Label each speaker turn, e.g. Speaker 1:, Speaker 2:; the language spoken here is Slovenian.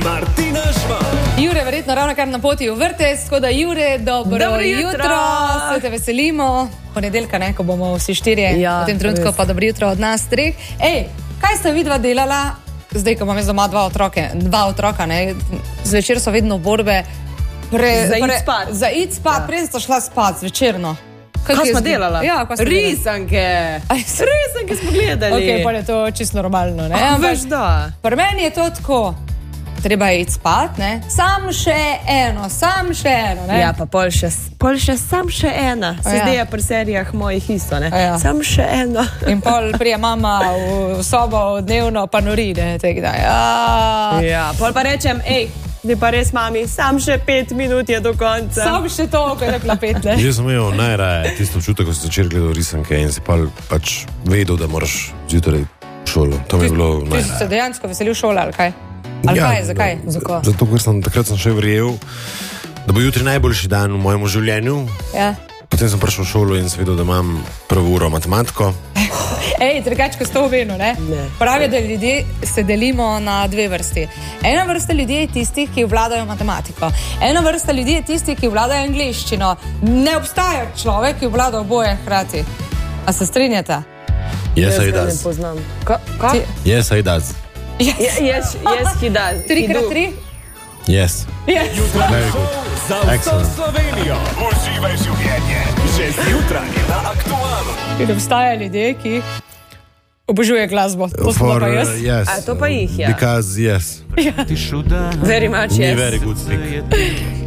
Speaker 1: Martina Žvan.
Speaker 2: Jure, verjetno ravno kar na poti v vrtec, tako da Jure, dobro jutro. Se te veselimo. Ponedeljka, ne, ko bomo vsi štirje, v tem trenutku res. Pa dobro jutro od nas treh. Ej, kaj sta vidva delala, zdaj, ko imam jaz doma dva otroka, ne, zvečer so vedno borbe za id spat, prej sta šla spat zvečerno.
Speaker 3: Kaj smo delala?
Speaker 2: Ja,
Speaker 3: risanke. Risanke smo gledali.
Speaker 2: Ok, pa je to čisto normalno, ne?
Speaker 3: Veš da.
Speaker 2: Pri meni je to tako, treba je iti spat, ne? Sam še eno, ne?
Speaker 3: Ja, pa pol še sam še ena. Se zdi je pri serijah mojih isto, ne? Sam še eno.
Speaker 2: In pol prije mama v sobo dnevno pa nori, ne?
Speaker 3: Ja, pol pa rečem, Ni pa res, mami, sam še 5 minut je do konca.
Speaker 2: Sam še to, ko je rekla 5, ne?
Speaker 4: Jaz sem imel najraje tisto občutek, ko si začel gledati risanke in si pač vedel, da moraš zjutraj v šolo. To mi je bilo najraje.
Speaker 2: Ti si se dejansko veselil šole, ali kaj? Ali kaj, zakaj?
Speaker 4: Zato, ker takrat sem še verjel, da bo jutri najboljši dan v mojem življenju.
Speaker 2: Ja.
Speaker 4: Potem sem prišel v šolo in sem vedel, da imam prvo uro matematiko.
Speaker 2: Drugačko s to veno, ne? Pravi, da ljudje se delimo na dve vrsti. Ena vrsta ljudi je tistih, ki vladajo matematiko. Ena vrsta ljudi je tistih, ki vladajo angleščino. Ne obstaja človek, ki vlada oboje hkrati. A se strinjate?
Speaker 4: Yes, I does.
Speaker 3: Ne poznam.
Speaker 4: Yes, I does.
Speaker 3: Yes, he does.
Speaker 2: 3x3?
Speaker 4: Yes. Very good.
Speaker 1: Za vso Slovenijo. Uživaj življenje. Že zjutraj na Aktualu.
Speaker 2: Ker obstaja ljudje, ki obožuje glasbo. To smo pa jaz.
Speaker 3: A to pa jih, ja.
Speaker 4: Because yes.
Speaker 3: Very much, yes.
Speaker 4: Very good speak.